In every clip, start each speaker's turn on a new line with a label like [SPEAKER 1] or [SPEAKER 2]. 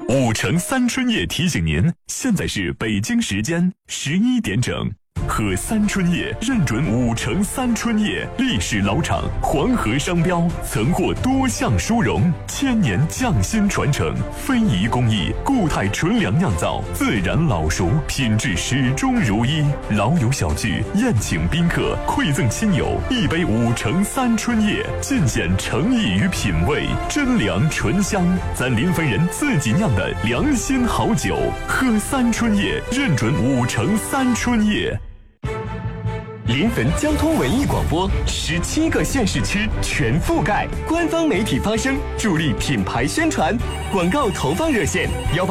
[SPEAKER 1] 5城3春夜提醒您，现在是北京时间11点整。喝三春夜认准5城3春夜，历史老厂，黄河商标，曾获多项殊荣，1000年匠心传承，非遗工艺，固态纯粮酿造，自然老熟，品质始终如一。老友小聚，宴请宾客，馈赠亲友，一杯5城3春夜，尽显诚意与品味，真粮醇香，咱临汾人自己酿的良心好酒。喝三春夜，认准5城3春夜。
[SPEAKER 2] 临汾交通文艺广播，17个县市区全覆盖，官方媒体发声，助力品牌宣传。广告投放热线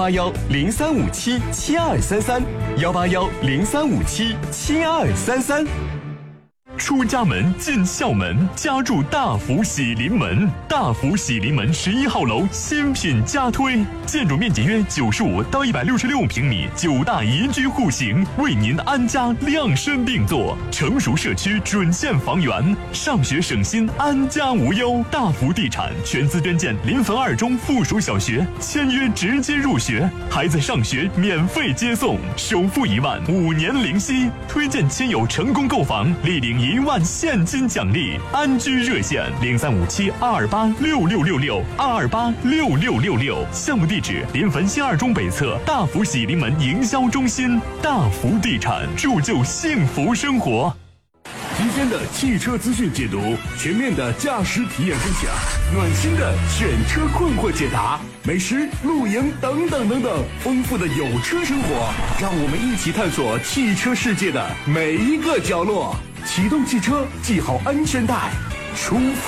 [SPEAKER 2] ：18103577233，18103577233。
[SPEAKER 1] 出家门进校门，家住大福喜临门。大福喜临门11号楼新品加推，建筑面积约95到166平米，9大宜居户型，为您安家量身定做。成熟社区准现房源，上学省心，安家无忧。大福地产全资捐建临汾2中附属小学，签约直接入学，孩子上学免费接送，首付1万，5年零息。推荐亲友成功购房，立领1万现金奖励。安居热线0357-228-6666，228-6666。项目地址：临汾新2中北侧大福喜临门营销中心。大福地产，铸就幸福生活。
[SPEAKER 3] 新鲜的汽车资讯解读，全面的驾驶体验分享，暖心的选车困惑解答，美食、露营等等等等，丰富的有车生活，让我们一起探索汽车世界的每一个角落。启动汽车，系好安全带，出发。